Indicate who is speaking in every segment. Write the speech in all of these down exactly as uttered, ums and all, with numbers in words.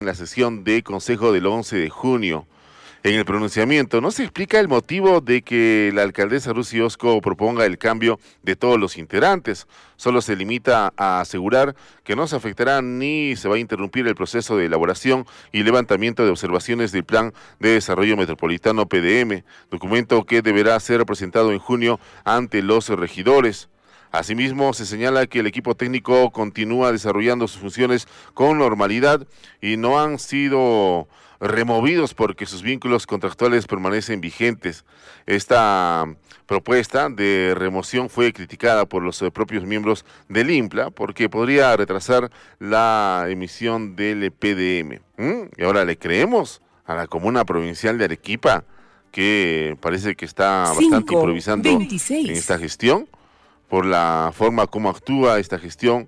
Speaker 1: En la sesión de Consejo del once de junio. En el pronunciamiento no se explica el motivo de que la alcaldesa Rusi Osco proponga el cambio de todos los integrantes. Solo se limita a asegurar que no se afectará ni se va a interrumpir el proceso de elaboración y levantamiento de observaciones del Plan de Desarrollo Metropolitano P D M, documento que deberá ser presentado en junio ante los regidores. Asimismo, se señala que el equipo técnico continúa desarrollando sus funciones con normalidad y no han sido removidos porque sus vínculos contractuales permanecen vigentes. Esta propuesta de remoción fue criticada por los propios miembros del INPLA porque podría retrasar la emisión del P D M. ¿Mm? Y ahora le creemos a la Comuna Provincial de Arequipa, que parece que está bastante improvisando en esta gestión. Por la forma como actúa esta gestión,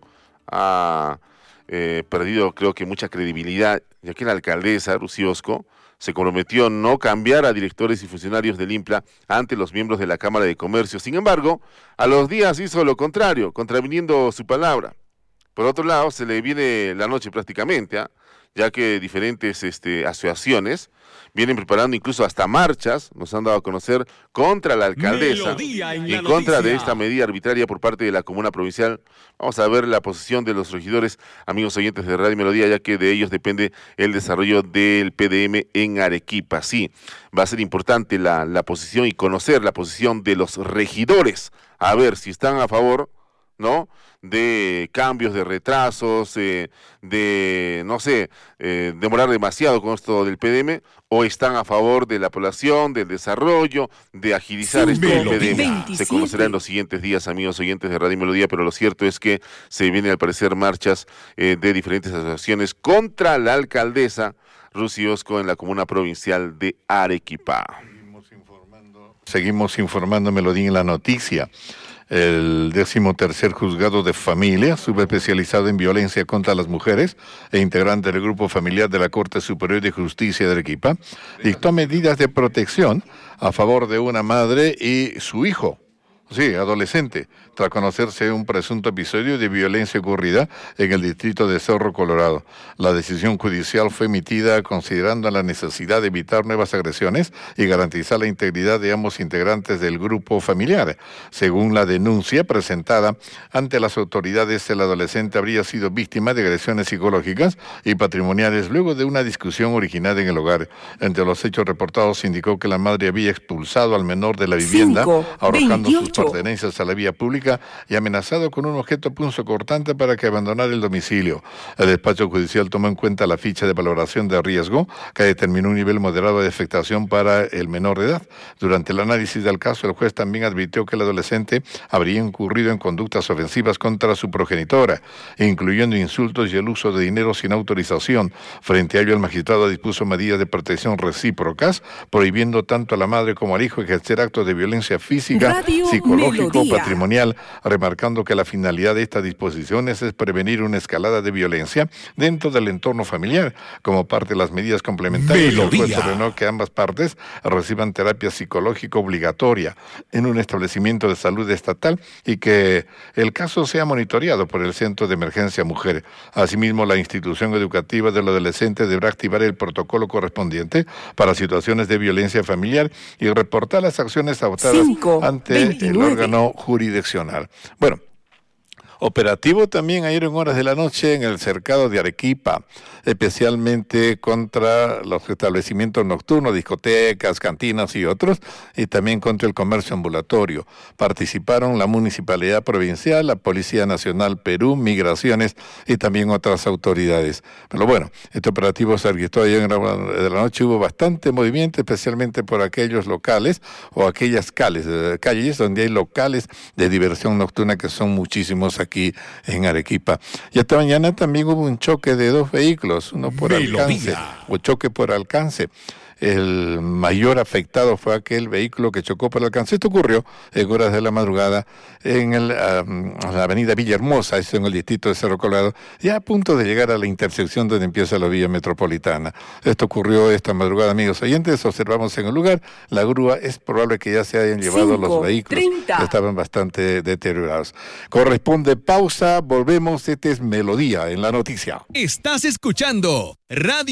Speaker 1: ha eh, perdido, creo que, mucha credibilidad, ya que la alcaldesa, Rusi Osco, se comprometió a no cambiar a directores y funcionarios del INPLA ante los miembros de la Cámara de Comercio. Sin embargo, a los días hizo lo contrario, contraviniendo su palabra. Por otro lado, se le viene la noche prácticamente, ¿eh? ya que diferentes este, asociaciones vienen preparando incluso hasta marchas, nos han dado a conocer, contra la alcaldesa, en, en contra de esta medida arbitraria por parte de la Comuna Provincial. Vamos a ver la posición de los regidores, amigos oyentes de Radio Melodía, ya que de ellos depende el desarrollo del P D M en Arequipa. Sí, va a ser importante la, la posición y conocer la posición de los regidores, a ver si están a favor, ¿no?, de cambios, de retrasos, eh, de, no sé, eh, demorar demasiado con esto del P D M, o están a favor de la población, del desarrollo, de agilizar esto del P D M. Se conocerá en los siguientes días, amigos oyentes de Radio Melodía, pero lo cierto es que se vienen al parecer marchas eh, de diferentes asociaciones contra la alcaldesa Rusi Osco en la Comuna Provincial de Arequipa.
Speaker 2: Seguimos informando, seguimos informando Melodía en la noticia. El décimo tercer juzgado de familia, subespecializado en violencia contra las mujeres e integrante del grupo familiar de la Corte Superior de Justicia de Arequipa, dictó medidas de protección a favor de una madre y su hijo, sí, adolescente, tras conocerse un presunto episodio de violencia ocurrida en el distrito de Cerro Colorado. La decisión judicial fue emitida considerando la necesidad de evitar nuevas agresiones y garantizar la integridad de ambos integrantes del grupo familiar. Según la denuncia presentada ante las autoridades, el adolescente habría sido víctima de agresiones psicológicas y patrimoniales luego de una discusión originada en el hogar. Entre los hechos reportados se indicó que la madre había expulsado al menor de la vivienda, cinco, arrojando sus pertenencias a la vía pública y amenazado con un objeto punzocortante para que abandonara el domicilio. El despacho judicial tomó en cuenta la ficha de valoración de riesgo que determinó un nivel moderado de afectación para el menor de edad. Durante el análisis del caso, el juez también advirtió que el adolescente habría incurrido en conductas ofensivas contra su progenitora, incluyendo insultos y el uso de dinero sin autorización. Frente a ello, el magistrado dispuso medidas de protección recíprocas, prohibiendo tanto a la madre como al hijo ejercer actos de violencia física, Radio psicológico o patrimonial, remarcando que la finalidad de estas disposiciones es prevenir una escalada de violencia dentro del entorno familiar. Como parte de las medidas complementarias, el juez ordenó que ambas partes reciban terapia psicológica obligatoria en un establecimiento de salud estatal y que el caso sea monitoreado por el Centro de Emergencia Mujer. Asimismo, la institución educativa del adolescente deberá activar el protocolo correspondiente para situaciones de violencia familiar y reportar las acciones adoptadas ante veintinueve el órgano jurisdiccional. Bueno, operativo también ayer en horas de la noche en el cercado de Arequipa, especialmente contra los establecimientos nocturnos, discotecas, cantinas y otros, y también contra el comercio ambulatorio. Participaron la Municipalidad Provincial, la Policía Nacional Perú, Migraciones y también otras autoridades. Pero bueno, este operativo se registró ayer en horas de la noche, hubo bastante movimiento, especialmente por aquellos locales o aquellas calles, calles donde hay locales de diversión nocturna que son muchísimos aquí aquí en Arequipa. Y esta mañana también hubo un choque de dos vehículos, uno por alcance, o choque por alcance. El mayor afectado fue aquel vehículo que chocó por el alcance. Esto ocurrió en horas de la madrugada en el, um, la avenida Villahermosa, eso en el distrito de Cerro Colorado, ya a punto de llegar a la intersección donde empieza la vía metropolitana. Esto ocurrió esta madrugada, amigos oyentes. Observamos en el lugar la grúa. Es probable que ya se hayan llevado
Speaker 3: Cinco,
Speaker 2: los vehículos
Speaker 3: treinta.
Speaker 2: que estaban bastante deteriorados. Corresponde pausa, volvemos. Este es Melodía en la noticia.
Speaker 4: Estás escuchando Radio